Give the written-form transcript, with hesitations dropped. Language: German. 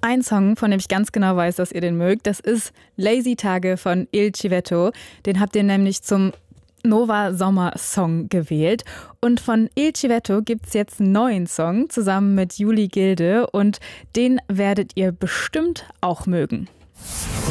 Ein Song, von dem ich ganz genau weiß, dass ihr den mögt, das ist Lazy Tage von Il Civetto. Den habt ihr nämlich zum Nova Sommer Song gewählt. Und von Il Civetto gibt es jetzt einen neuen Song zusammen mit Juli Gilde und den werdet ihr bestimmt auch mögen.